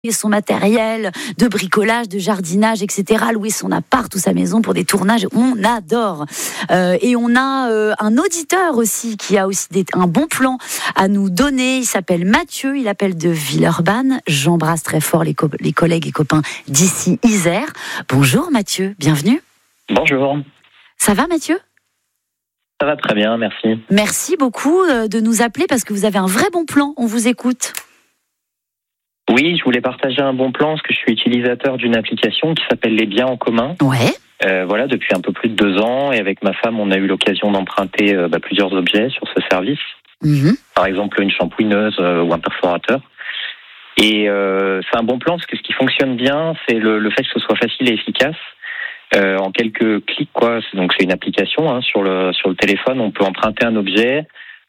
et son matériel de bricolage, de jardinage, etc., louer son appart ou sa maison pour des tournages, on adore. Et on a un auditeur aussi qui a aussi un bon plan à nous donner. Il s'appelle Mathieu, il appelle de Villeurbanne. J'embrasse très fort les collègues et copains d'ici Isère. Bonjour Mathieu, bienvenue. Bonjour. Ça va Mathieu ? Ça va très bien, merci. Merci beaucoup de nous appeler parce que vous avez un vrai bon plan, on vous écoute. Oui, je voulais partager un bon plan parce que je suis utilisateur d'une application qui s'appelle Les Biens en commun. Ouais. Voilà, depuis un peu plus de 2 ans, et avec ma femme, on a eu l'occasion d'emprunter plusieurs objets sur ce service. Par exemple, une shampouineuse ou un perforateur. Et c'est un bon plan parce que ce qui fonctionne bien, c'est le fait que ce soit facile et efficace. En quelques clics, quoi. Donc c'est une application sur le téléphone. On peut emprunter un objet.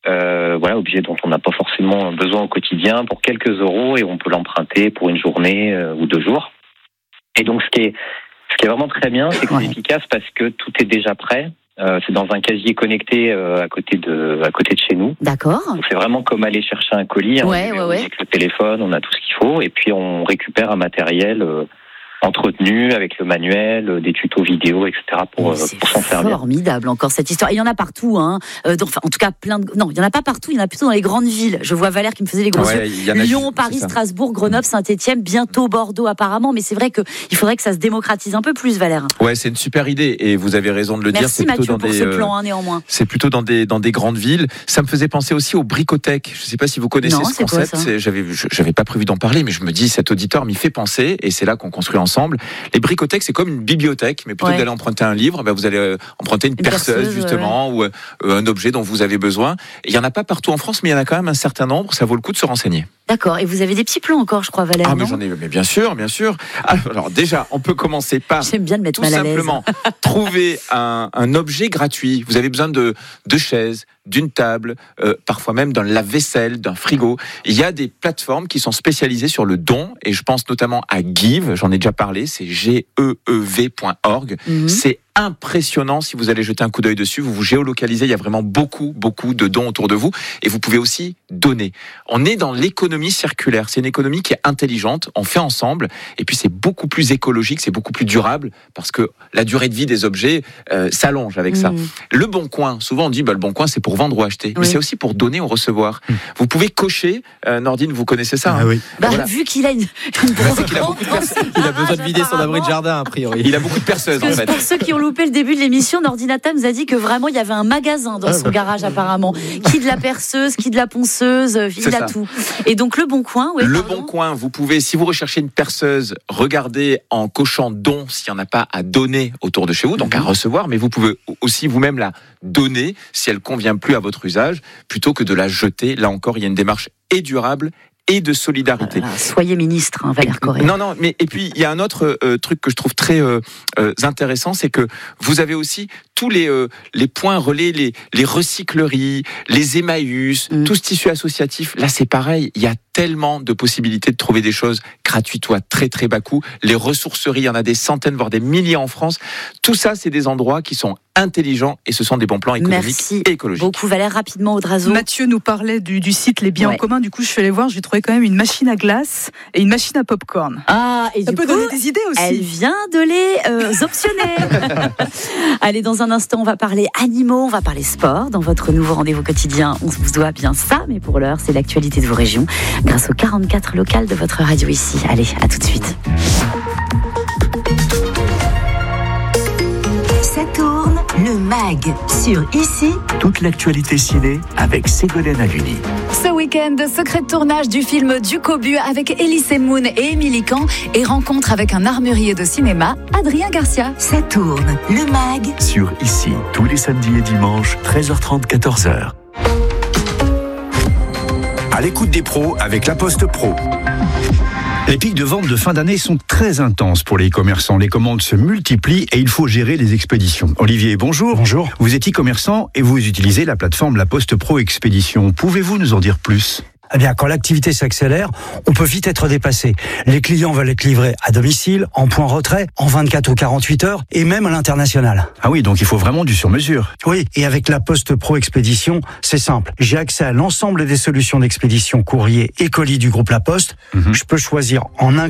Objet dont on n'a pas forcément besoin au quotidien pour quelques euros, et on peut l'emprunter pour une journée ou 2 jours. Et donc ce qui est vraiment très bien, c'est que c'est efficace parce que tout est déjà prêt. C'est dans un casier connecté à côté de chez nous. D'accord. Donc c'est vraiment comme aller chercher un colis. Avec le téléphone, on a tout ce qu'il faut, et puis on récupère un matériel entretenu avec le manuel, des tutos vidéo, etc. pour s'en servir. C'est formidable encore cette histoire. Et il y en a partout, en tout cas Non, il y en a pas partout. Il y en a plutôt dans les grandes villes. Je vois Valère qui me faisait les gros yeux. Lyon, Paris, Strasbourg, Grenoble, Saint-Étienne, bientôt Bordeaux apparemment. Mais c'est vrai qu'il faudrait que ça se démocratise un peu plus, Valère. Ouais, c'est une super idée et vous avez raison de le dire. Merci Mathieu pour ce plan, néanmoins. C'est plutôt dans des grandes villes. Ça me faisait penser aussi aux bricothèques. Je ne sais pas si vous connaissez ce concept. J'avais pas prévu d'en parler, mais je me dis cet auditeur m'y fait penser, et c'est là qu'on construit ensemble. Les bricothèques, c'est comme une bibliothèque, mais plutôt que d'aller emprunter un livre, vous allez emprunter une perceuse justement, ou un objet dont vous avez besoin. Il y en a pas partout en France, mais il y en a quand même un certain nombre. Ça vaut le coup de se renseigner. D'accord. Et vous avez des petits plans encore, je crois, Valère. Mais j'en ai, mais bien sûr. Alors déjà, on peut commencer par J'aime bien le mettre tout simplement trouver un objet gratuit. Vous avez besoin de chaises, d'une table, parfois même d'un lave-vaisselle, d'un frigo. Il y a des plateformes qui sont spécialisées sur le don, et je pense notamment à Give. J'en ai déjà parlé. C'est geev.org. C'est impressionnant. Si vous allez jeter un coup d'œil dessus, vous vous géolocalisez. Il y a vraiment beaucoup de dons autour de vous, et vous pouvez aussi donner. On est dans l'économie circulaire. C'est une économie qui est intelligente. On fait ensemble, et puis c'est beaucoup plus écologique, c'est beaucoup plus durable, parce que la durée de vie des objets s'allonge avec ça. Le Bon Coin, souvent on dit le Bon Coin c'est pour vendre ou acheter, mais c'est aussi pour donner ou recevoir. Vous pouvez cocher. Nordine, vous connaissez ça oui. Vu qu'il a une il a besoin de vider son abri de jardin a priori. Il a beaucoup de perceuses en fait. Pour ceux qui ont loupé le début de l'émission, Nordinata nous a dit que vraiment il y avait un magasin dans son garage apparemment. Qui de la perceuse, qui de la ponceuse, il a tout. Et donc le Bon Coin, Bon Coin, vous pouvez, si vous recherchez une perceuse, regardez en cochant don s'il n'y en a pas à donner autour de chez vous, donc à recevoir, mais vous pouvez aussi vous-même la donner si elle convient plus à votre usage, plutôt que de la jeter. Là encore, il y a une démarche durable et de solidarité. Soyez ministre, Valère Correa. Non, mais et puis il y a un autre truc que je trouve très intéressant, c'est que vous avez aussi tous les points relais, les recycleries, les Emmaüs, tout ce tissu associatif. Là, c'est pareil. Il y a tellement de possibilités de trouver des choses gratuites ou à très très bas coût. Les ressourceries, il y en a des centaines, voire des milliers en France. Tout ça, c'est des endroits qui sont intelligents, et ce sont des bons plans économiques et écologiques. Beaucoup, Valère, rapidement, Audrazo. Mathieu nous parlait du site Les Biens en commun. Du coup, je suis allée voir, j'ai trouvé quand même une machine à glace et une machine à popcorn. Et ça peut donner des idées aussi. Elle vient de les optionner. Allez, dans un instant, on va parler animaux, on va parler sport. Dans votre nouveau rendez-vous quotidien, on vous doit bien ça, mais pour l'heure, c'est l'actualité de vos régions, grâce aux 44 locales de votre radio ici. Allez, à tout de suite. Ça tourne, le MAG, sur Ici. Toute l'actualité ciné avec Ségolène Haluni. Ce week-end, secret de tournage du film Du Cobu avec Elise Moon et Émilie Kahn, et rencontre avec un armurier de cinéma, Adrien Garcia. Ça tourne, le MAG. Sur Ici, tous les samedis et dimanches, 13h30, 14h. À l'écoute des pros avec La Poste Pro. Les pics de vente de fin d'année sont très intenses pour les e-commerçants. Les commandes se multiplient et il faut gérer les expéditions. Olivier, bonjour. Bonjour. Vous êtes e-commerçant et vous utilisez la plateforme La Poste Pro Expédition. Pouvez-vous nous en dire plus ? Eh bien, quand l'activité s'accélère, on peut vite être dépassé. Les clients veulent être livrés à domicile, en point retrait, en 24 ou 48 heures, et même à l'international. Ah oui, donc il faut vraiment du sur-mesure. Oui, et avec la Poste Pro Expédition, c'est simple. J'ai accès à l'ensemble des solutions d'expédition courrier et colis du groupe La Poste. Je peux choisir en un